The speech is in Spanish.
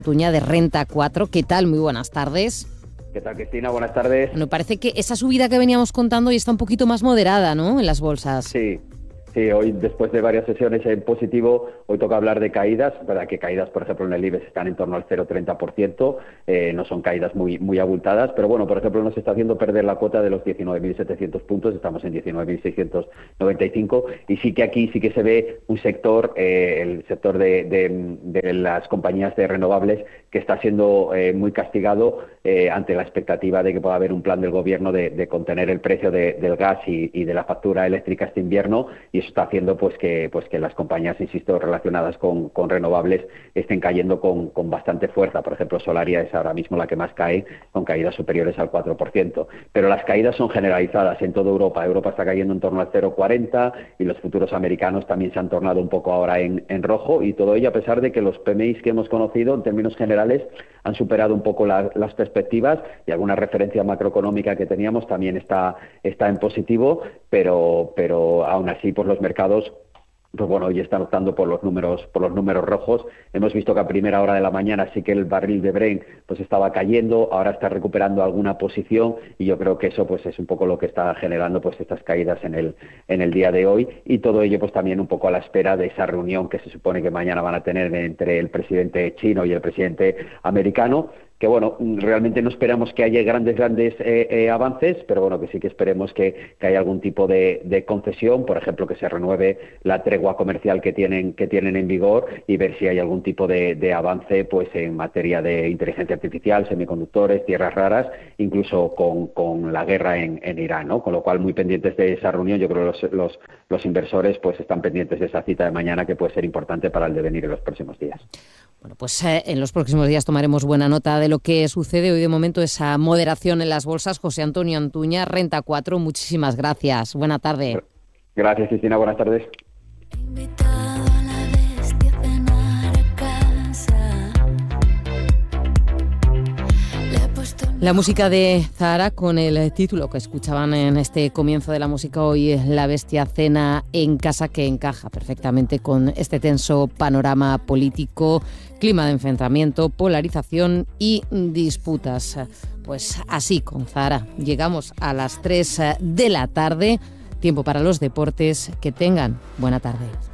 Antuña de Renta 4. ¿Qué tal? Muy buenas tardes. ¿Qué tal, Cristina? Buenas tardes. Bueno, parece que esa subida que veníamos contando ya está un poquito más moderada, ¿no?, en las bolsas. Sí, hoy después de varias sesiones en positivo, hoy toca hablar de caídas, verdad que caídas, por ejemplo, en el IBEX están en torno al 0,30%, no son caídas muy abultadas, pero bueno, por ejemplo, nos está haciendo perder la cuota de los 19.700 puntos, estamos en 19.695, y sí que aquí sí que se ve un sector, el sector de las compañías de renovables, que está siendo muy castigado ante la expectativa de que pueda haber un plan del gobierno de contener el precio del gas y de la factura eléctrica este invierno, y eso está haciendo pues que las compañías, insisto, relacionadas con renovables estén cayendo con bastante fuerza. Por ejemplo, Solaria es ahora mismo la que más cae, con caídas superiores al 4%. Pero las caídas son generalizadas en toda Europa. Europa está cayendo en torno al 0,40 y los futuros americanos también se han tornado un poco ahora en rojo, y todo ello a pesar de que los PMIs que hemos conocido en términos generales han superado un poco las perspectivas, y alguna referencia macroeconómica que teníamos también está en positivo, pero aún así pues los mercados pues bueno, hoy están optando por los números rojos. Hemos visto que a primera hora de la mañana sí que el barril de Brent pues estaba cayendo, ahora está recuperando alguna posición, y yo creo que eso pues es un poco lo que está generando pues estas caídas en el día de hoy, y todo ello pues también un poco a la espera de esa reunión que se supone que mañana van a tener entre el presidente chino y el presidente americano, que bueno, realmente no esperamos que haya grandes avances, pero bueno, que sí que esperemos que haya algún tipo de concesión, por ejemplo, que se renueve la tregua comercial que tienen en vigor, y ver si hay algún tipo de avance pues en materia de inteligencia artificial, semiconductores, tierras raras, incluso con la guerra en Irán, ¿no? Con lo cual, muy pendientes de esa reunión. Yo creo que los inversores pues están pendientes de esa cita de mañana, que puede ser importante para el devenir en los próximos días. Bueno, pues en los próximos días tomaremos buena nota de lo que sucede. Hoy de momento esa moderación en las bolsas. José Antonio Antuña, Renta 4, muchísimas gracias. Buena tarde. Gracias, Cristina. Buenas tardes. La música de Zahara, con el título que escuchaban en este comienzo de la música hoy, es La bestia cena en casa, que encaja perfectamente con este tenso panorama político, clima de enfrentamiento, polarización y disputas. Pues así, con Zahara llegamos a las 3 de la tarde, tiempo para los deportes. Que tengan buena tarde.